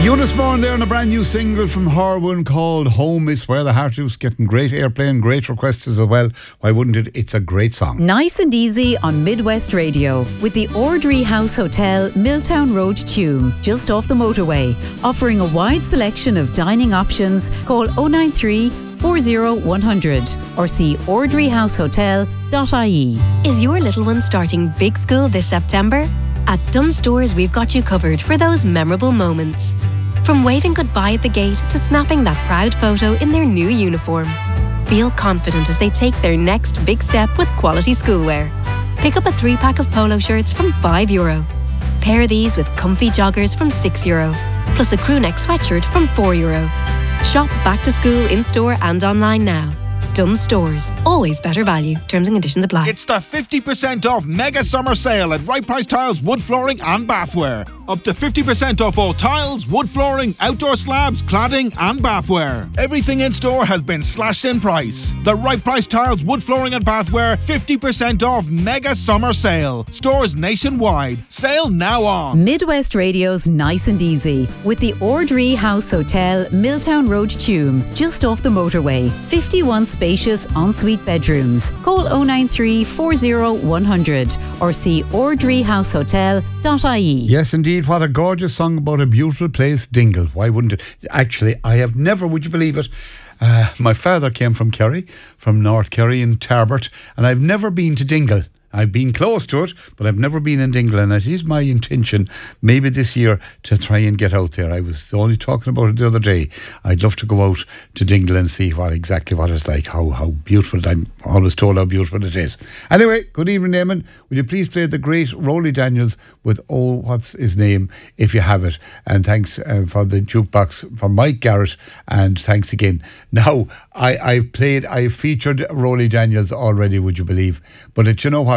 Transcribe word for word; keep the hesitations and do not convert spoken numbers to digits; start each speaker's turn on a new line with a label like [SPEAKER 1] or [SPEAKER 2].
[SPEAKER 1] Eunice Bourne there on a brand new single from Harwin called Home Is Where the Heart Is, getting great airplay and great requests as well. Why wouldn't it? It's a great song.
[SPEAKER 2] Nice and easy on Midwest Radio with the Ordry House Hotel, Milltown Road, Tuam, just off the motorway. Offering a wide selection of dining options. Call oh nine three, four oh one hundred or see ordry house hotel dot I E.
[SPEAKER 3] Is your little one starting big school this September? At Dunnes Stores, we've got you covered for those memorable moments. From waving goodbye at the gate to snapping that proud photo in their new uniform. Feel confident as they take their next big step with quality schoolwear. Pick up a three-pack of polo shirts from five euro. Pair these with comfy joggers from six euro, plus a crewneck sweatshirt from four euro. Shop back to school in-store and online now. Dunnes Stores. Always better value. Terms and conditions apply.
[SPEAKER 4] It's the fifty percent off mega summer sale at Right Price Tiles, wood flooring and bathware. Up to fifty percent off all tiles, wood flooring, outdoor slabs, cladding and bathware. Everything in store has been slashed in price. The Right Price Tiles, wood flooring and bathware, fifty percent off mega summer sale. Stores nationwide. Sale now on.
[SPEAKER 2] Midwest Radio's Nice and Easy with the Ordry House Hotel, Milltown Road, Tuam, just off the motorway. fifty-one spacious ensuite bedrooms. Call oh nine three, four oh one hundred or see ordry house hotel dot I E.
[SPEAKER 1] Yes, indeed. What a gorgeous song about a beautiful place, Dingle. Why wouldn't it? Actually, I have never, would you believe it? Uh, my father came from Kerry, from North Kerry in Tarbert, and I've never been to Dingle. I've been close to it, but I've never been in Dingle, and it is my intention, maybe this year, to try and get out there. I was only talking about it the other day. I'd love to go out to Dingle and see what exactly what it's like, how how beautiful. I'm always told how beautiful it is. Anyway, good evening, Eamon. Will you please play the great Rolly Daniels with Oh, What's His Name, if you have it. And thanks uh, for the jukebox for Mike Garrett, and thanks again. Now, I, I've played, I've featured Rolly Daniels already, would you believe? But it, you know what?